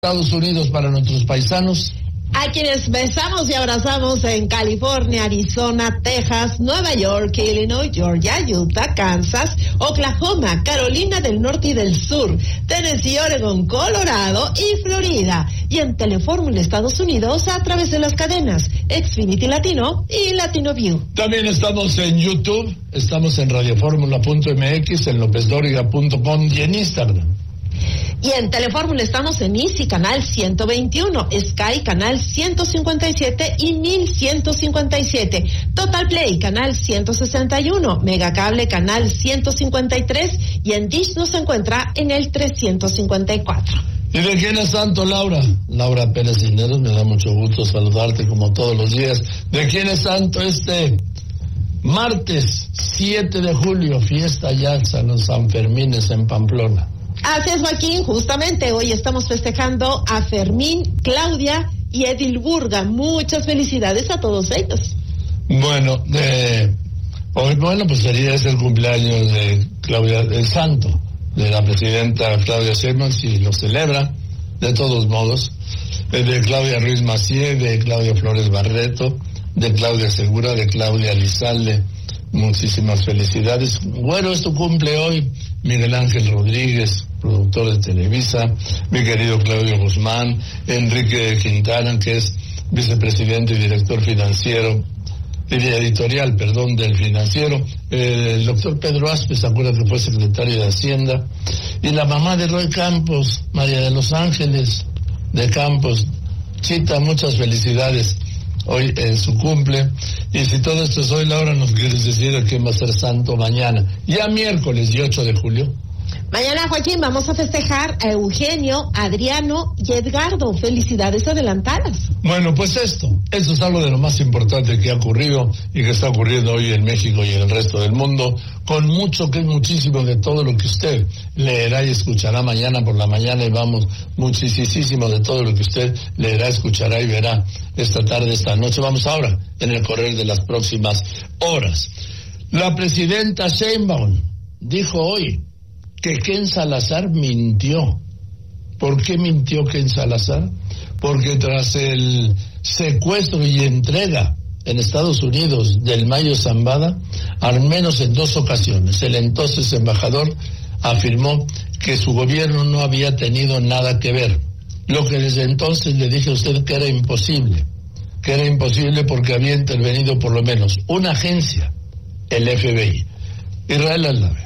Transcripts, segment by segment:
Estados Unidos para nuestros paisanos. A quienes besamos y abrazamos en California, Arizona, Texas, Nueva York, Illinois, Georgia, Utah, Kansas, Oklahoma, Carolina del Norte y del Sur, Tennessee, Oregon, Colorado y Florida. Y en Telefórmula Estados Unidos a través de las cadenas Xfinity Latino y Latino View. También estamos en YouTube, estamos en radioformula.mx, en lopezdoriga.com y en Instagram. Y en Telefórmula estamos en Easy, canal 121, Sky, canal 157 y 1157, Total Play, canal 161, Megacable, canal 153 y en Dish nos encuentra en el 354. ¿Y de quién es santo, Laura? Laura Pérez Cisneros, me da mucho gusto saludarte como todos los días. ¿De quién es santo este martes 7 de julio, fiesta ya en los Sanfermines en Pamplona? Así es, Joaquín, justamente hoy estamos festejando a Fermín, Claudia y Edilburga. Muchas felicidades a todos ellos. Bueno, hoy, pues sería el cumpleaños de Claudia, el santo, de la presidenta Claudia Sheinbaum, y lo celebra, de todos modos, de Claudia Ruiz Massieu, de Claudia Flores Barreto, de Claudia Segura, de Claudia Lizalde. Muchísimas felicidades. Bueno, es tu cumple hoy, Miguel Ángel Rodríguez, productor de Televisa, mi querido Claudio Guzmán, Enrique Quintana, que es vicepresidente y director financiero, editorial, del financiero, el doctor Pedro Aspes, acuérdate que fue secretario de Hacienda, y la mamá de Roy Campos, María de los Ángeles de Campos. Chita, muchas felicidades hoy en su cumple. Y si todo esto es hoy, Laura, ¿nos quieres decir a quién va a ser santo mañana? Ya miércoles 8 de julio. Mañana, Joaquín, vamos a festejar a Eugenio, Adriano y Edgardo. Felicidades adelantadas. Bueno, pues esto es algo de lo más importante que ha ocurrido y que está ocurriendo hoy en México y en el resto del mundo, con muchísimo de todo lo que usted leerá y escuchará mañana por la mañana, y vamos, muchísimo de todo lo que usted leerá, escuchará y verá esta tarde, esta noche. Vamos ahora en el correr de las próximas horas. La presidenta Sheinbaum dijo hoy que Ken Salazar mintió. ¿Por qué mintió Ken Salazar? Porque tras el secuestro y entrega en Estados Unidos del Mayo Zambada, al menos en 2 ocasiones, el entonces embajador afirmó que su gobierno no había tenido nada que ver. Lo que desde entonces le dije a usted que era imposible porque había intervenido por lo menos una agencia, el FBI. Israel Aldave.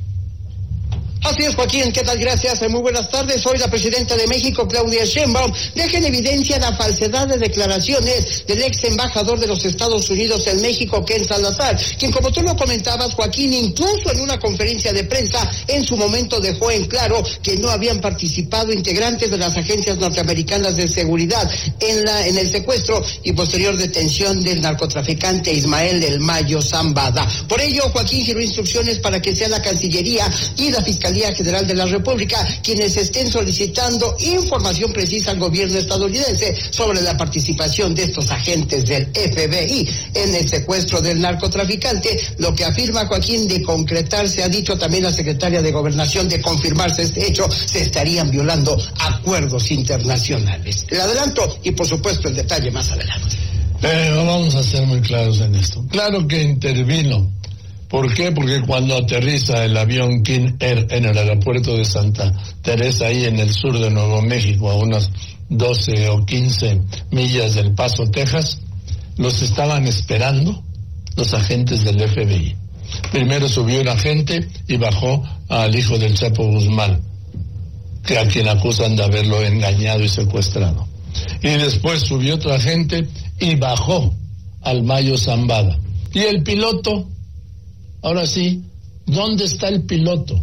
Así es, Joaquín, ¿qué tal? Gracias, muy buenas tardes. Hoy la presidenta de México, Claudia Sheinbaum, deja en evidencia la falsedad de declaraciones del ex embajador de los Estados Unidos en México, Ken Salazar, quien, como tú lo comentabas, Joaquín, incluso en una conferencia de prensa en su momento dejó en claro que no habían participado integrantes de las agencias norteamericanas de seguridad en el secuestro y posterior detención del narcotraficante Ismael del Mayo Zambada. Por ello, Joaquín giró instrucciones para que sea la Cancillería y la Fiscalía General de la República quienes estén solicitando información precisa al gobierno estadounidense sobre la participación de estos agentes del FBI en el secuestro del narcotraficante. Lo que afirma Joaquín, de concretarse, ha dicho también la secretaria de Gobernación, de confirmarse este hecho, se estarían violando acuerdos internacionales. El adelanto y por supuesto el detalle más adelante. Pero vamos a ser muy claros en esto. Claro que intervino. ¿Por qué? Porque cuando aterriza el avión King Air en el aeropuerto de Santa Teresa, ahí en el sur de Nuevo México, a unas 12 o 15 millas del Paso, Texas, los estaban esperando los agentes del FBI. Primero subió un agente y bajó al hijo del Chapo Guzmán, que a quien acusan de haberlo engañado y secuestrado. Y después subió otro agente y bajó al Mayo Zambada. Y el piloto... Ahora sí, ¿dónde está el piloto?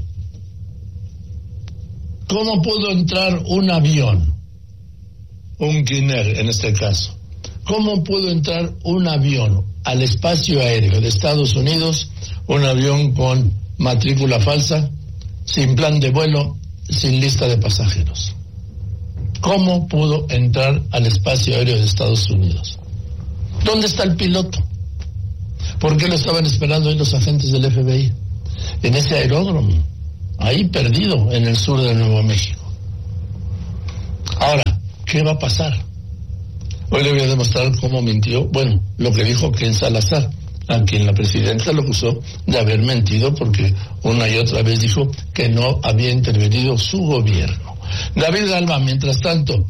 ¿Cómo pudo entrar un avión, un King Air en este caso? ¿Cómo pudo entrar un avión al espacio aéreo de Estados Unidos, un avión con matrícula falsa, sin plan de vuelo, sin lista de pasajeros? ¿Cómo pudo entrar al espacio aéreo de Estados Unidos? ¿Dónde está el piloto? ¿Por qué lo estaban esperando ahí los agentes del FBI? En ese aeródromo, ahí perdido en el sur de Nuevo México. Ahora, ¿qué va a pasar? Hoy le voy a demostrar cómo mintió, bueno, lo que dijo Ken Salazar, a quien la presidenta lo acusó de haber mentido porque una y otra vez dijo que no había intervenido su gobierno. David Alba, mientras tanto,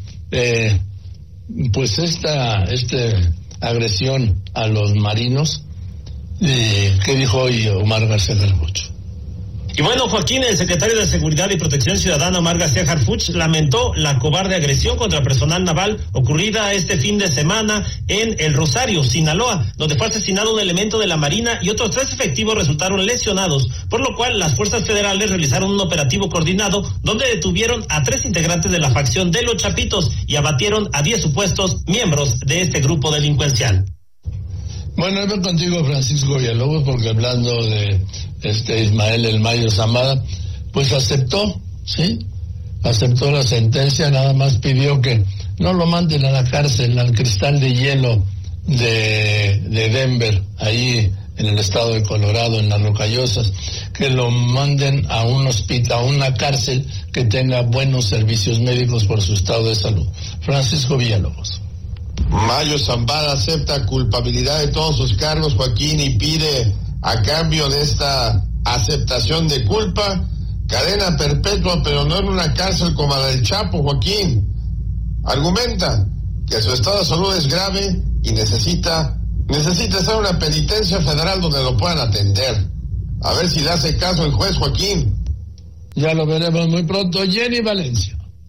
pues esta agresión a los marinos, ¿qué dijo hoy Omar García Harfuch? Y bueno, Joaquín, el secretario de Seguridad y Protección Ciudadana, Omar García Harfuch, lamentó la cobarde agresión contra personal naval ocurrida este fin de semana en El Rosario, Sinaloa, donde fue asesinado un elemento de la Marina y otros 3 efectivos resultaron lesionados, por lo cual las fuerzas federales realizaron un operativo coordinado donde detuvieron a 3 integrantes de la facción de los Chapitos y abatieron a 10 supuestos miembros de este grupo delincuencial. Bueno, voy contigo, Francisco Villalobos, porque hablando de Ismael El Mayo Zambada, pues aceptó, ¿sí? Aceptó la sentencia, nada más pidió que no lo manden a la cárcel, al Cristal de Hielo de Denver, ahí en el estado de Colorado, en las Rocallosas, que lo manden a un hospital, a una cárcel que tenga buenos servicios médicos por su estado de salud. Francisco Villalobos. Mayo Zambada acepta culpabilidad de todos sus cargos, Joaquín, y pide, a cambio de esta aceptación de culpa, cadena perpetua, pero no en una cárcel como la del Chapo, Joaquín. Argumenta que su estado de salud es grave y necesita hacer una penitencia federal donde lo puedan atender. A ver si le hace caso el juez, Joaquín. Ya lo veremos muy pronto. Jenny Valencia.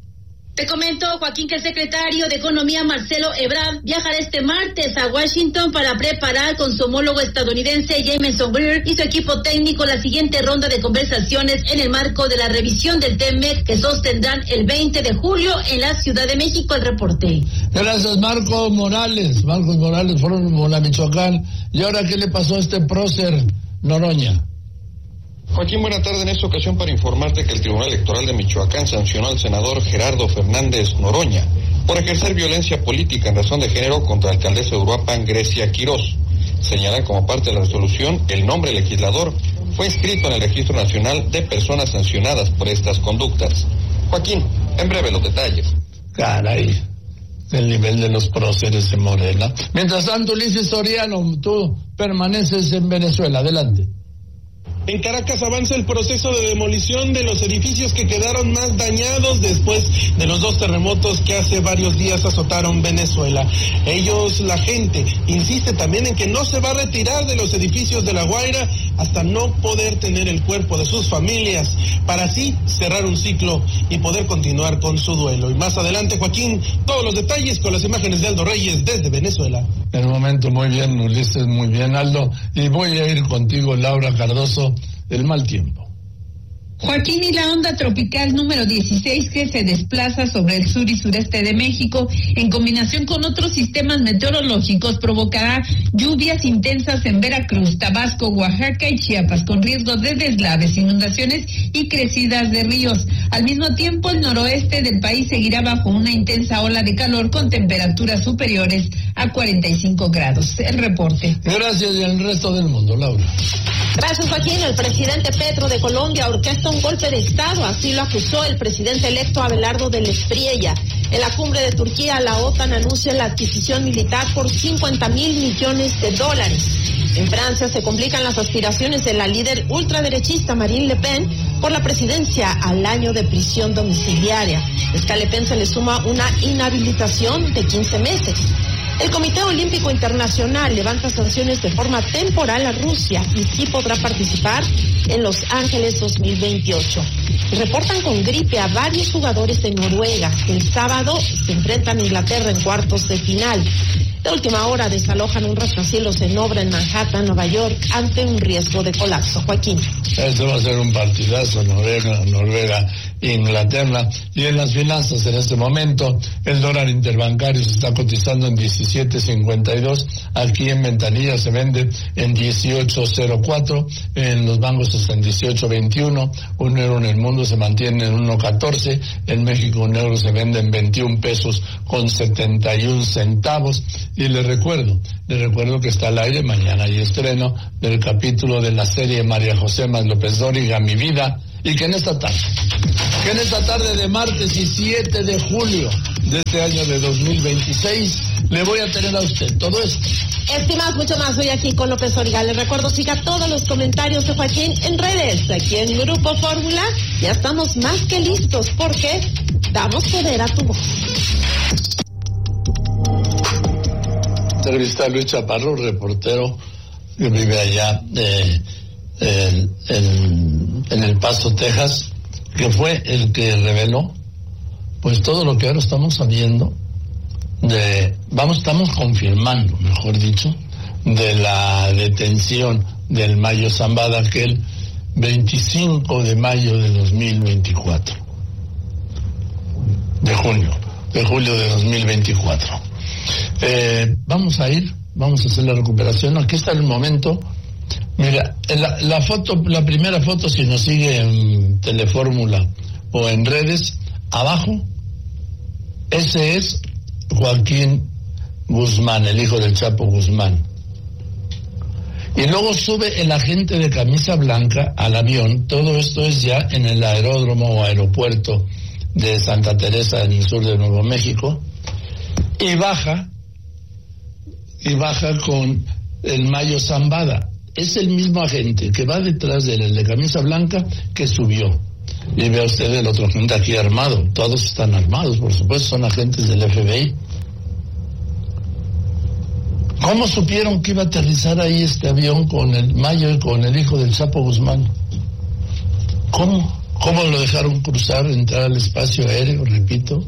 Te comento, Joaquín, que el secretario de Economía, Marcelo Ebrard, viajará este martes a Washington para preparar con su homólogo estadounidense, Jameson Greer, y su equipo técnico la siguiente ronda de conversaciones en el marco de la revisión del TEMEC que sostendrán el 20 de julio en la Ciudad de México. El reporte. Gracias, Marcos Morales. Marcos Morales fueron a Michoacán. ¿Y ahora qué le pasó a este prócer Noroña? Joaquín, buena tarde. En esta ocasión para informarte que el Tribunal Electoral de Michoacán sancionó al senador Gerardo Fernández Noroña por ejercer violencia política en razón de género contra la alcaldesa de Uruapan, Grecia Quirós. Señalan como parte de la resolución el nombre legislador fue inscrito en el Registro Nacional de Personas Sancionadas por estas conductas. Joaquín, en breve los detalles. Caray, el nivel de los próceres de Morena. Mientras tanto, Ulises Soriano, tú permaneces en Venezuela. Adelante. En Caracas avanza el proceso de demolición de los edificios que quedaron más dañados después de los 2 terremotos que hace varios días azotaron Venezuela. La gente, insiste también en que no se va a retirar de los edificios de La Guaira hasta no poder tener el cuerpo de sus familias, para así cerrar un ciclo y poder continuar con su duelo. Y más adelante, Joaquín, todos los detalles con las imágenes de Aldo Reyes desde Venezuela. En un momento, muy bien, Ulises, muy bien, Aldo. Y voy a ir contigo, Laura Cardoso, el mal tiempo. Joaquín, y la onda tropical número 16 que se desplaza sobre el sur y sureste de México, en combinación con otros sistemas meteorológicos, provocará lluvias intensas en Veracruz, Tabasco, Oaxaca y Chiapas, con riesgo de deslaves, inundaciones y crecidas de ríos. Al mismo tiempo, el noroeste del país seguirá bajo una intensa ola de calor con temperaturas superiores a 45 grados. El reporte. Gracias, y al resto del mundo, Laura. Gracias, Joaquín. El presidente Petro de Colombia orquesta un golpe de Estado, así lo acusó el presidente electo Abelardo del Espriella. En la cumbre de Turquía, la OTAN anuncia la adquisición militar por $50,000 millones. En Francia se complican las aspiraciones de la líder ultraderechista Marine Le Pen por la presidencia al año de prisión domiciliaria. Es que a Le Pen se le suma una inhabilitación de 15 meses. El Comité Olímpico Internacional levanta sanciones de forma temporal a Rusia y sí podrá participar en Los Ángeles 2028. Reportan con gripe a varios jugadores de Noruega. El sábado se enfrentan a Inglaterra en cuartos de final. De última hora desalojan un rascacielos en obra en Manhattan, Nueva York, ante un riesgo de colapso. Joaquín. Esto va a ser un partidazo, Noruega, Inglaterra. Y en las finanzas en este momento, el dólar interbancario se está cotizando en 17.52. Aquí en Ventanilla se vende en 18.04. En los bancos está en 18.21. Un euro en el mundo se mantiene en 1.14. En México un euro se vende en 21 pesos con 71 centavos. Y le recuerdo que está al aire, mañana hay estreno del capítulo de la serie María José Más López Dóriga, Mi Vida, y que en esta tarde de martes 17 de julio de este año de 2026 le voy a tener a usted todo esto. Estimados, mucho más hoy aquí con López Origa. Les recuerdo, siga todos los comentarios de Joaquín en redes. Aquí en Grupo Fórmula ya estamos más que listos porque damos poder a tu voz. Entrevista a Luis Chaparro, reportero que vive allá en El Paso, Texas, que fue el que reveló pues todo lo que ahora estamos sabiendo estamos confirmando, mejor dicho, de la detención del Mayo Zambada aquel 25 de mayo de 2024. De julio de 2024. Vamos a hacer la recuperación. Aquí está el momento. Mira, la primera foto, si nos sigue en Telefórmula o en redes, abajo, ese es Joaquín Guzmán, el hijo del Chapo Guzmán. Y luego sube el agente de camisa blanca al avión. Todo esto es ya en el aeródromo o aeropuerto de Santa Teresa, en el sur de Nuevo México, y baja con el Mayo Zambada. Es el mismo agente que va detrás del de camisa blanca que subió. Y vea usted el otro agente aquí armado. Todos están armados, por supuesto, son agentes del FBI. ¿Cómo supieron que iba a aterrizar ahí este avión con el Mayo y con el hijo del Chapo Guzmán? ¿Cómo lo dejaron cruzar, entrar al espacio aéreo, repito?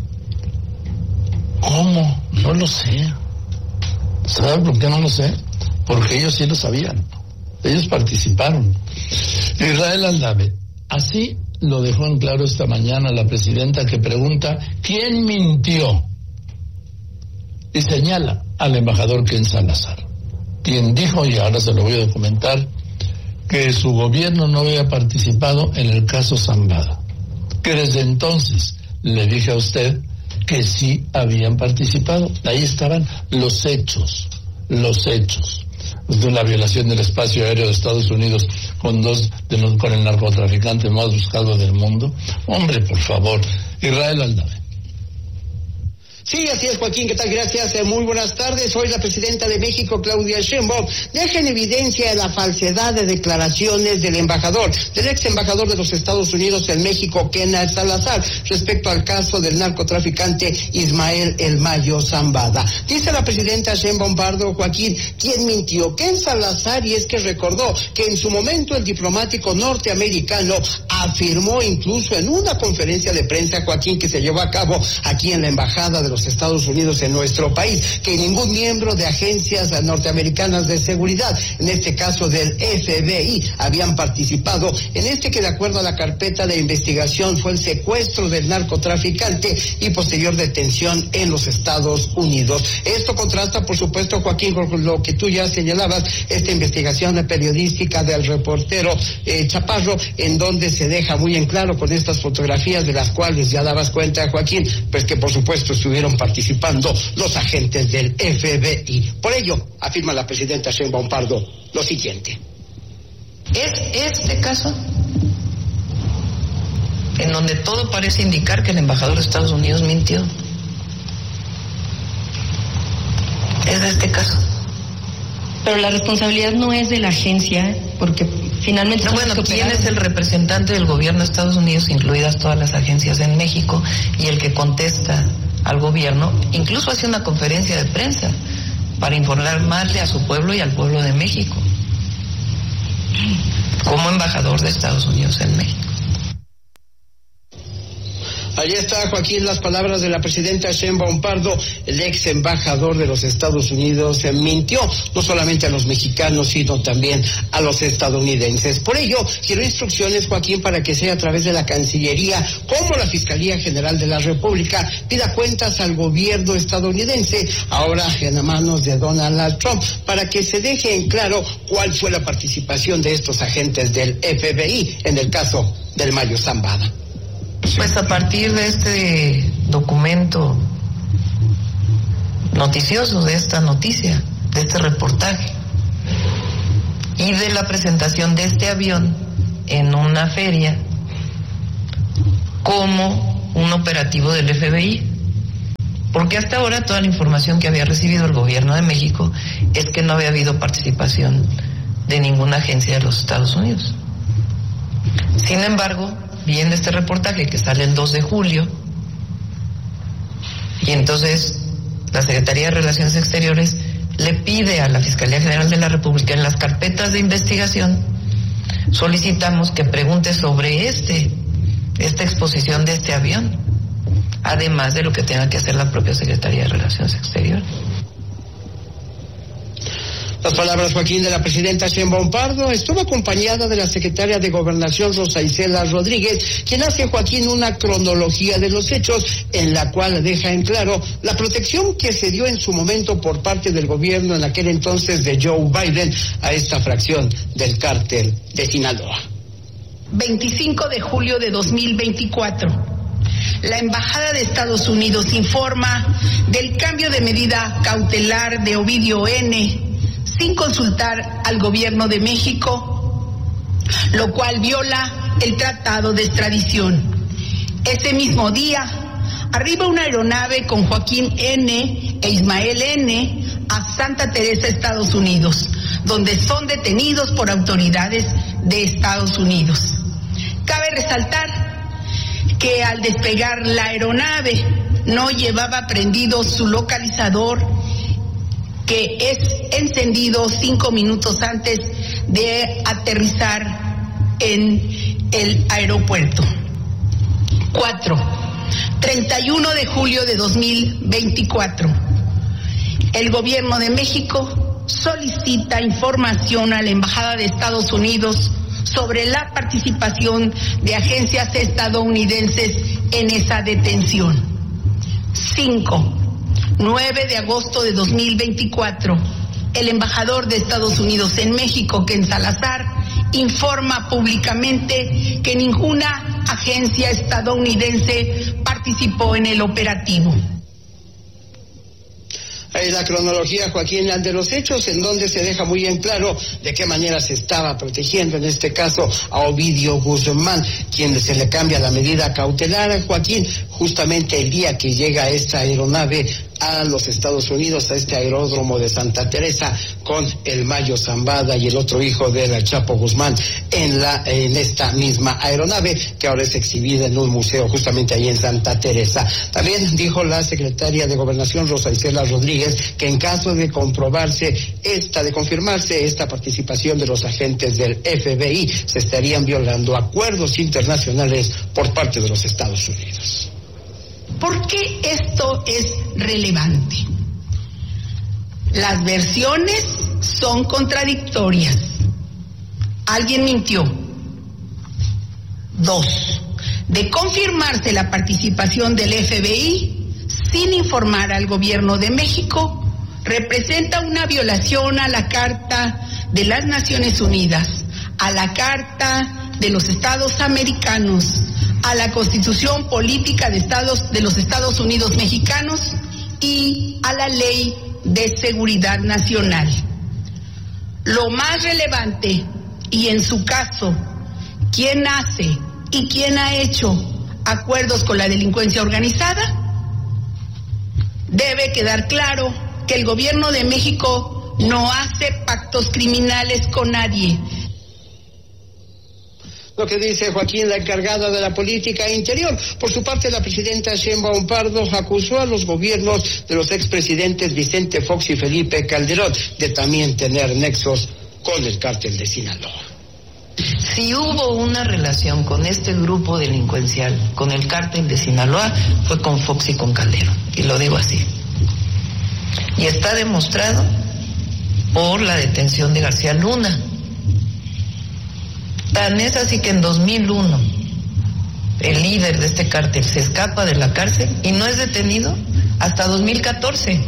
¿Cómo? No lo sé. ¿Saben por qué no lo sé? Porque ellos sí lo sabían. Ellos participaron. Israel Aldave, así lo dejó en claro esta mañana la presidenta, que pregunta ¿quién mintió? Y señala al embajador Ken Salazar, quien dijo, y ahora se lo voy a documentar, que su gobierno no había participado en el caso Zambada. Que desde entonces le dije a usted que sí habían participado. Ahí estaban los hechos. De la violación del espacio aéreo de Estados Unidos con el narcotraficante más buscado del mundo. Hombre, por favor. Israel Aldave. Sí, así es, Joaquín, ¿qué tal? Gracias, muy buenas tardes. Hoy la presidenta de México, Claudia Sheinbaum, deja en evidencia la falsedad de declaraciones del ex embajador de los Estados Unidos en México, Ken Salazar, respecto al caso del narcotraficante Ismael El Mayo Zambada. Dice la presidenta Sheinbaum Pardo, Joaquín, ¿quién mintió? Ken Salazar, y es que recordó que en su momento el diplomático norteamericano afirmó incluso en una conferencia de prensa, Joaquín, que se llevó a cabo aquí en la embajada de los Estados Unidos en nuestro país, que ningún miembro de agencias norteamericanas de seguridad, en este caso del FBI, habían participado en que de acuerdo a la carpeta de investigación fue el secuestro del narcotraficante y posterior detención en los Estados Unidos. Esto contrasta, por supuesto, Joaquín, con lo que tú ya señalabas, esta investigación periodística del reportero Chaparro, en donde se deja muy en claro con estas fotografías de las cuales ya dabas cuenta, Joaquín, pues que por supuesto estuvieron participando los agentes del FBI. Por ello, afirma la presidenta Sheinbaum Pardo lo siguiente. Es este caso en donde todo parece indicar que el embajador de Estados Unidos mintió. Es de este caso. Pero la responsabilidad no es de la agencia, porque finalmente... No, bueno, ¿quién es el representante del gobierno de Estados Unidos, incluidas todas las agencias en México, y el que contesta al gobierno? Incluso hace una conferencia de prensa para informarle a su pueblo y al pueblo de México, como embajador de Estados Unidos en México. Allí está, Joaquín, las palabras de la presidenta Sheinbaum Pardo. El ex embajador de los Estados Unidos mintió no solamente a los mexicanos, sino también a los estadounidenses. Por ello, quiero instrucciones, Joaquín, para que sea a través de la Cancillería como la Fiscalía General de la República pida cuentas al gobierno estadounidense, ahora en manos de Donald Trump, para que se deje en claro cuál fue la participación de estos agentes del FBI en el caso del Mayo Zambada. Pues a partir de este documento noticioso, de esta noticia, de este reportaje y de la presentación de este avión en una feria como un operativo del FBI. Porque hasta ahora toda la información que había recibido el gobierno de México es que no había habido participación de ninguna agencia de los Estados Unidos. Sin embargo, viene este reportaje que sale el 2 de julio y entonces la Secretaría de Relaciones Exteriores le pide a la Fiscalía General de la República en las carpetas de investigación, solicitamos que pregunte sobre esta exposición de este avión, además de lo que tenga que hacer la propia Secretaría de Relaciones Exteriores. Las palabras, Joaquín, de la presidenta Sheinbaum Pardo estuvo acompañada de la secretaria de Gobernación, Rosa Isela Rodríguez, quien hace, Joaquín, una cronología de los hechos en la cual deja en claro la protección que se dio en su momento por parte del gobierno en aquel entonces de Joe Biden a esta fracción del cártel de Sinaloa. 25 de julio de 2024. La Embajada de Estados Unidos informa del cambio de medida cautelar de Ovidio N., sin consultar al gobierno de México, lo cual viola el tratado de extradición. Ese mismo día, arriba una aeronave con Joaquín N. e Ismael N. a Santa Teresa, Estados Unidos, donde son detenidos por autoridades de Estados Unidos. Cabe resaltar que al despegar la aeronave no llevaba prendido su localizador, que es encendido 5 minutos antes de aterrizar en el aeropuerto. 4. 31 de julio de 2024. El gobierno de México solicita información a la Embajada de Estados Unidos sobre la participación de agencias estadounidenses en esa detención. 5. 9 de agosto de 2024, el embajador de Estados Unidos en México, Ken Salazar, informa públicamente que ninguna agencia estadounidense participó en el operativo. Hay la cronología, Joaquín, de los hechos, en donde se deja muy en claro de qué manera se estaba protegiendo, en este caso, a Ovidio Guzmán, quien se le cambia la medida cautelar, Joaquín, justamente el día que llega esta aeronave a los Estados Unidos, a este aeródromo de Santa Teresa, con el Mayo Zambada y el otro hijo del Chapo Guzmán en esta misma aeronave, que ahora es exhibida en un museo justamente ahí en Santa Teresa. También dijo la secretaria de Gobernación, Rosa Isela Rodríguez, que en caso de confirmarse esta participación de los agentes del FBI, se estarían violando acuerdos internacionales por parte de los Estados Unidos. ¿Por qué esto es relevante? Las versiones son contradictorias. Alguien mintió. 2. De confirmarse la participación del FBI sin informar al gobierno de México, representa una violación a la Carta de las Naciones Unidas, a la Carta de los Estados Americanos, a la Constitución Política de los Estados Unidos Mexicanos y a la Ley de Seguridad Nacional. Lo más relevante, y en su caso, ¿quién hace y quién ha hecho acuerdos con la delincuencia organizada? Debe quedar claro que el gobierno de México no hace pactos criminales con nadie. Lo que dice Joaquín, la encargada de la política interior. Por su parte, la presidenta Sheinbaum Pardo acusó a los gobiernos de los expresidentes Vicente Fox y Felipe Calderón de también tener nexos con el cártel de Sinaloa. Si hubo una relación con este grupo delincuencial, con el cártel de Sinaloa, fue con Fox y con Calderón, y lo digo así. Y está demostrado por la detención de García Luna. Tan es así que en 2001 el líder de este cártel se escapa de la cárcel y no es detenido hasta 2014.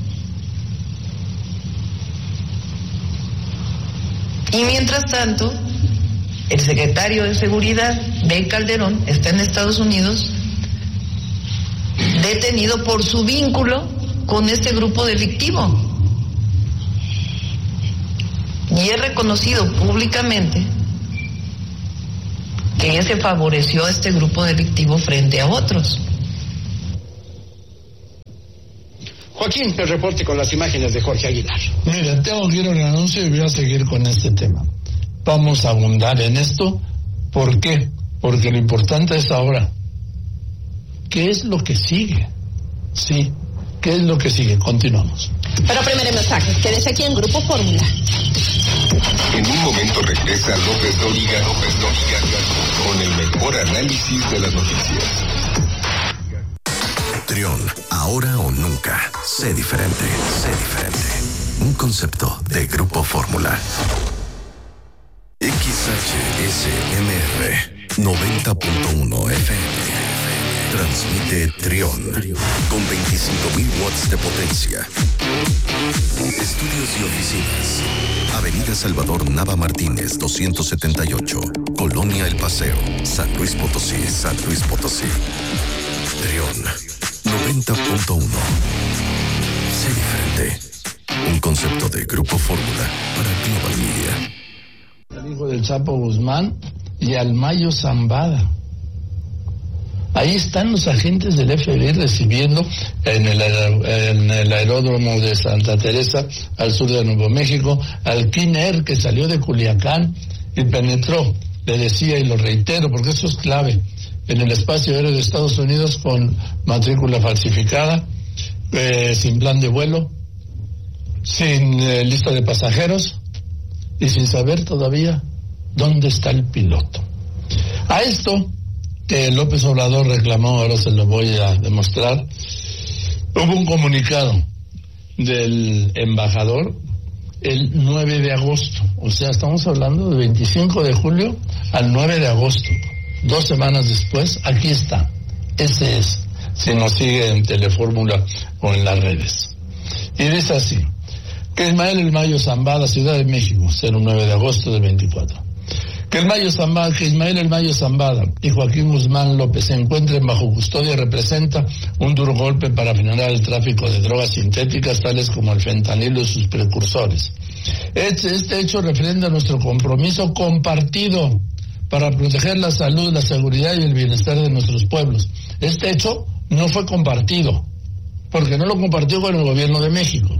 Y mientras tanto, el secretario de Seguridad de Calderón está en Estados Unidos detenido por su vínculo con este grupo delictivo. Y es reconocido públicamente que se favoreció a este grupo delictivo frente a otros. Joaquín, el reporte con las imágenes de Jorge Aguilar. Mira, tengo que ir a un anuncio y voy a seguir con este tema. Vamos a abundar en esto. ¿Por qué? Porque lo importante es ahora, ¿qué es lo que sigue? Sí, ¿qué es lo que sigue? Continuamos. Pero primero mensaje, quédese aquí en Grupo Fórmula. En un momento regresa López Dóriga con el mejor análisis de las noticias. Trión, ahora o nunca. Sé diferente, sé diferente. Un concepto de Grupo Fórmula. XHSMR 90.1 FM. Transmite Trión con 25.000 watts de potencia. Estudios y oficinas. Avenida Salvador Nava Martínez 278, Colonia El Paseo, San Luis Potosí, San Luis Potosí. Trión 90.1. Sé diferente. Un concepto de Grupo Fórmula para Global Media. El hijo del Chapo Guzmán y al Mayo Zambada. Ahí están los agentes del FBI recibiendo en el aeródromo de Santa Teresa, al sur de Nuevo México, al Kiner que salió de Culiacán y penetró, le decía y lo reitero porque eso es clave, en el espacio aéreo de Estados Unidos con matrícula falsificada, sin plan de vuelo, sin lista de pasajeros y sin saber todavía dónde está el piloto. A esto que López Obrador reclamó, ahora se lo voy a demostrar, hubo un comunicado del embajador el 9 de agosto, o sea, estamos hablando de 25 de julio al 9 de agosto, 2 semanas después, aquí está, ese es, si nos sigue en Telefórmula o en las redes. Y dice así, que Ismael El Mayo Zambada, Ciudad de México, 09 de agosto del 24. Que Ismael El Mayo Zambada y Joaquín Guzmán López se encuentren bajo custodia representa un duro golpe para frenar el tráfico de drogas sintéticas tales como el fentanilo y sus precursores. Este hecho refrenda nuestro compromiso compartido para proteger la salud, la seguridad y el bienestar de nuestros pueblos. Este hecho no fue compartido, porque no lo compartió con el gobierno de México.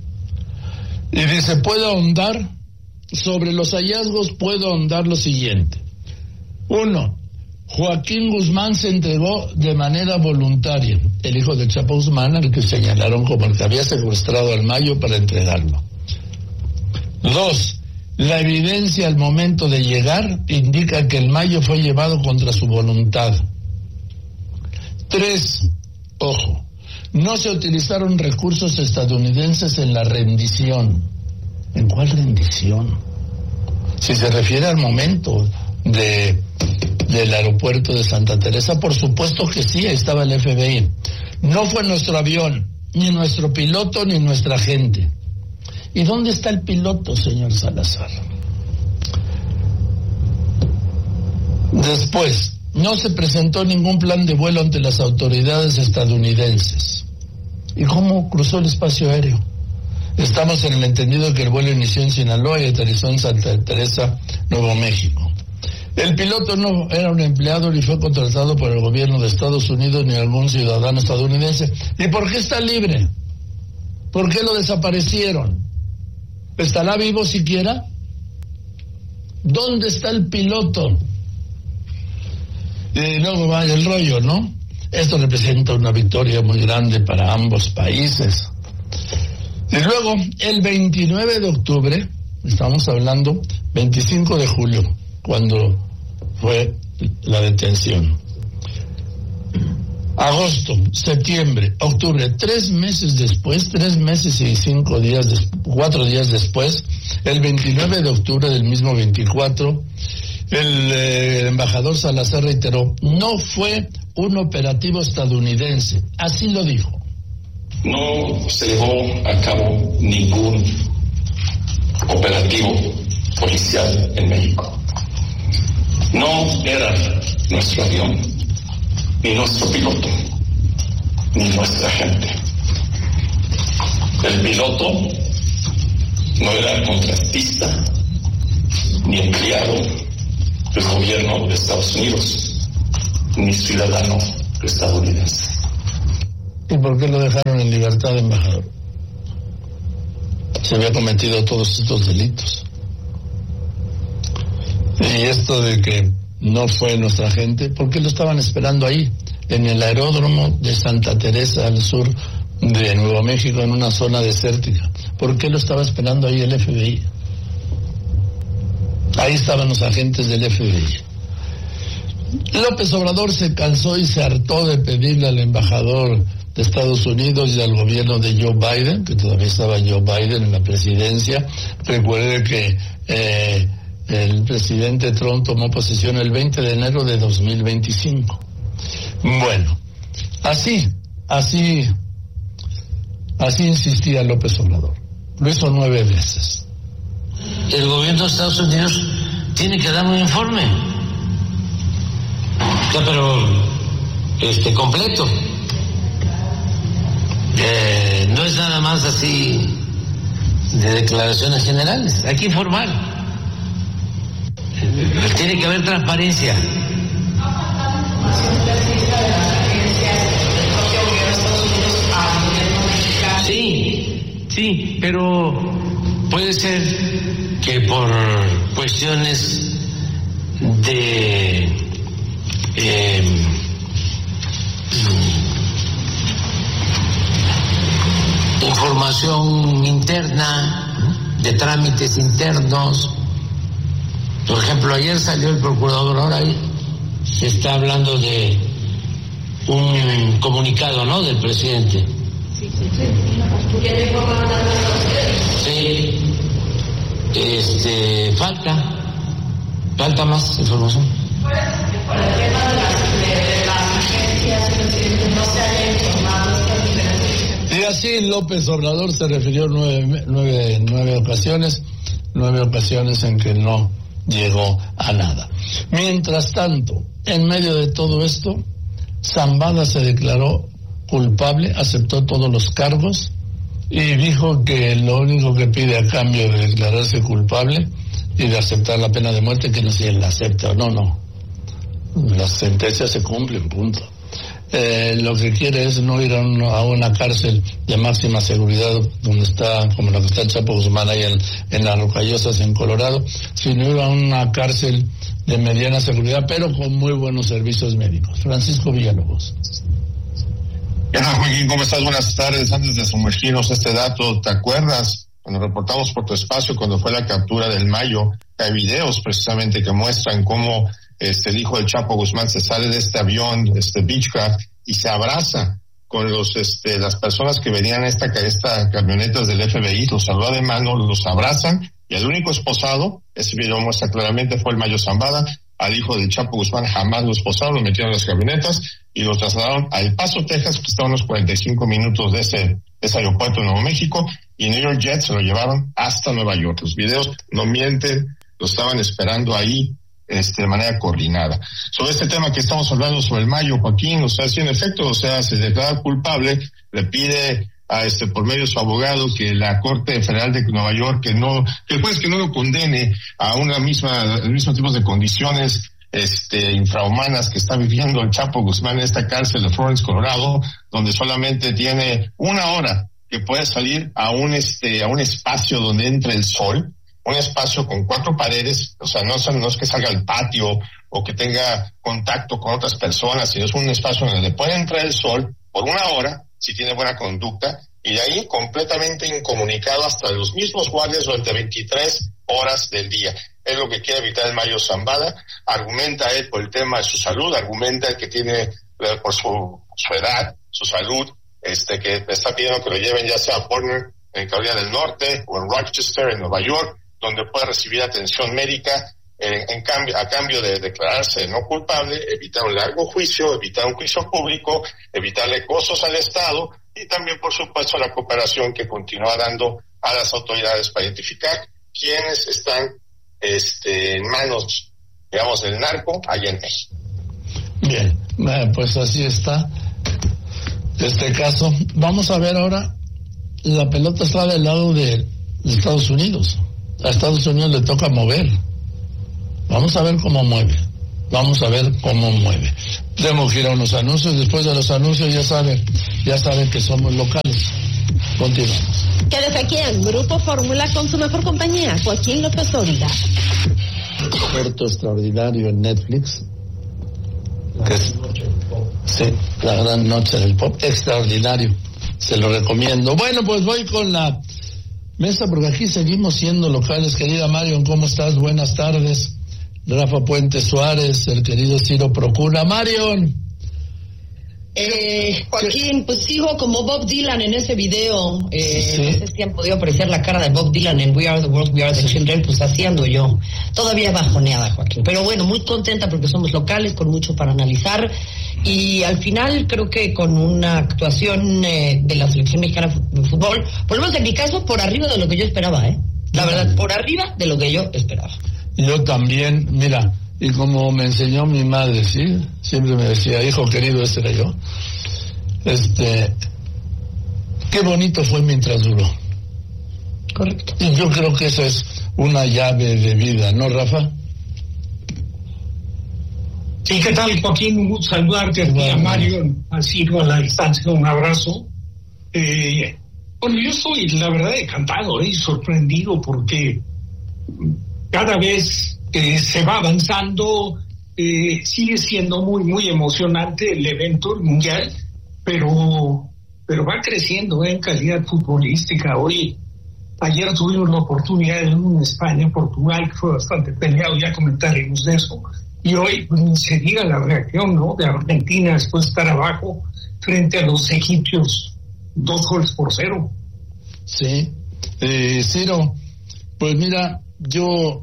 Y dice, puedo ahondar sobre los hallazgos, puedo ahondar lo siguiente. 1. Joaquín Guzmán se entregó de manera voluntaria, el hijo del Chapo Guzmán, al que señalaron como el que había secuestrado al Mayo para entregarlo. 2. La evidencia al momento de llegar indica que el Mayo fue llevado contra su voluntad. 3. Ojo, no se utilizaron recursos estadounidenses en la rendición. ¿En cuál rendición? Si se refiere al momento del aeropuerto de Santa Teresa, por supuesto que sí, ahí estaba el FBI. No fue nuestro avión, ni nuestro piloto, ni nuestra gente. ¿Y dónde está el piloto, señor Salazar? Después, no se presentó ningún plan de vuelo ante las autoridades estadounidenses. ¿Y cómo cruzó el espacio aéreo? Estamos en el entendido que el vuelo inició en Sinaloa y aterrizó en Santa Teresa, Nuevo México. El piloto no era un empleado ni fue contratado por el gobierno de Estados Unidos ni algún ciudadano estadounidense. ¿Y por qué está libre? ¿Por qué lo desaparecieron? ¿Estará vivo siquiera? ¿Dónde está el piloto? Y luego va el rollo, ¿no? Esto representa una victoria muy grande para ambos países. Y luego, el 29 de octubre, estamos hablando 25 de julio, cuando fue la detención. Agosto, septiembre, octubre, 3 meses después, 3 meses y 4 días después, el 29 de octubre del mismo 24, el embajador Salazar reiteró, no fue un operativo estadounidense, así lo dijo. No se llevó a cabo ningún operativo policial en México. No era nuestro avión, ni nuestro piloto, ni nuestra gente. El piloto no era contratista, ni empleado, del gobierno de Estados Unidos, ni ciudadano estadounidense. ¿Y por qué lo dejaron en libertad, embajador? Se había cometido todos estos delitos. Y esto de que no fue nuestra gente, ¿por qué lo estaban esperando ahí, en el aeródromo de Santa Teresa, al sur de Nuevo México, en una zona desértica? ¿Por qué lo estaba esperando ahí el FBI? Ahí estaban los agentes del FBI. López Obrador se cansó y se hartó de pedirle al embajador de Estados Unidos y al gobierno de Joe Biden, que todavía estaba Joe Biden en la presidencia. Recuerde que el presidente Trump tomó posesión el 20 de enero de 2025. Bueno, así insistía López Obrador. Lo hizo 9 veces. El gobierno de Estados Unidos tiene que dar un informe, pero completo. No es nada más así de declaraciones generales. Hay que informar. Tiene que haber transparencia. Sí, pero puede ser que por cuestiones de información interna, de trámites internos. Por ejemplo, ayer salió el procurador, ahora se está hablando de un comunicado, ¿no?, del presidente. Sí, falta más información. Por el tema de las agencias, presidente, no se haya informado estas diferentes. Y así López Obrador se refirió nueve ocasiones en que no llegó a nada. Mientras tanto, en medio de todo esto, Zambada se declaró culpable, aceptó todos los cargos y dijo que lo único que pide a cambio de declararse culpable y de aceptar la pena de muerte, que no si él la acepta o no. Las sentencias se cumplen, punto. Lo que quiere es no ir a una cárcel de máxima seguridad donde está, como la que está el Chapo Guzmán ahí en las Rocallosas en Colorado, sino ir a una cárcel de mediana seguridad, pero con muy buenos servicios médicos. Francisco Villalobos. Joaquín, ¿cómo estás? Buenas tardes. Antes de sumergirnos este dato, ¿te acuerdas cuando reportamos por tu espacio cuando fue la captura del Mayo? Hay videos precisamente que muestran cómo el hijo del Chapo Guzmán se sale de este avión, Beechcraft, y se abraza con las personas que venían esta camionetas del FBI, los saluda de mano, los abrazan, y el único esposado, ese video muestra claramente, fue el Mayo Zambada. Al hijo del Chapo Guzmán jamás lo esposaron, lo metieron en las camionetas y lo trasladaron a El Paso, Texas, que está a unos 45 minutos de ese aeropuerto de Nuevo México, y en New York Jet se lo llevaron hasta Nueva York. Los videos no mienten, lo estaban esperando ahí de manera coordinada. Sobre este tema que estamos hablando sobre el Mayo, Joaquín, sí, en efecto, se declara culpable, le pide por medio de su abogado que la Corte Federal de Nueva York, que el juez que no lo condene a el mismo tipo de condiciones infrahumanas que está viviendo el Chapo Guzmán en esta cárcel de Florence, Colorado, donde solamente tiene 1 hora que puede salir a un espacio donde entre el sol, un espacio con 4 paredes, no es que salga al patio o que tenga contacto con otras personas, sino es un espacio donde le puede entrar el sol por 1 hora, si tiene buena conducta, y de ahí completamente incomunicado hasta los mismos guardias durante 23 horas del día. Es lo que quiere evitar el Mayo Zambada. Argumenta él por el tema de su salud, argumenta que tiene por su edad, su salud, que está pidiendo que lo lleven ya sea a Portland, en Carolina del Norte, o en Rochester, en Nueva York, donde puede recibir atención médica, a cambio de declararse no culpable, evitar un largo juicio, evitar un juicio público, evitarle costos al Estado y también, por supuesto, la cooperación que continúa dando a las autoridades para identificar quiénes están en manos, digamos, del narco allá en México. Bien, pues así está este caso. Vamos a ver ahora, la pelota está del lado de Estados Unidos. A Estados Unidos le toca mover. Vamos a ver cómo mueve. Tengo que ir a unos anuncios. Después de los anuncios ya saben que somos locales. Continuamos. Quédese aquí en Grupo Fórmula con su mejor compañía, Joaquín López Dóriga. Experto extraordinario en Netflix. Sí, La Gran Noche del Pop. Extraordinario. Se lo recomiendo. Bueno, pues voy con la mesa porque aquí seguimos siendo locales. Querida Marion, ¿cómo estás? Buenas tardes. Rafa Puente Suárez, el querido Ciro Procuna. Marion. Joaquín, pues sigo como Bob Dylan en ese video. Sí. No sé si han podido apreciar la cara de Bob Dylan en We Are the World, We Are the Children, pues así ando yo. Todavía bajoneada, Joaquín. Pero bueno, muy contenta porque somos locales, con mucho para analizar. Y al final creo que con una actuación de la selección mexicana de fútbol, por lo menos en mi caso, por arriba de lo que yo esperaba, La verdad, por arriba de lo que yo esperaba. Yo también, mira, y como me enseñó mi madre, ¿sí? Siempre me decía, hijo querido, ese era yo. Qué bonito fue mientras duró. Correcto. Y yo creo que eso es una llave de vida, ¿no, Rafa? Sí, ¿qué tal, Joaquín? Un gusto saludarte aquí a Mario, a Ciro a la distancia, un abrazo. Bueno, yo estoy, la verdad, encantado y sorprendido porque cada vez que se va avanzando sigue siendo muy, muy emocionante el evento, el mundial, pero va creciendo en calidad futbolística. Ayer tuvimos la oportunidad de un España-Portugal que fue bastante peleado, ya comentaremos de eso. Y hoy pues, se diga la reacción, ¿no?, de Argentina después de estar abajo frente a los egipcios, 2-0. Sí. Ciro, pues mira, yo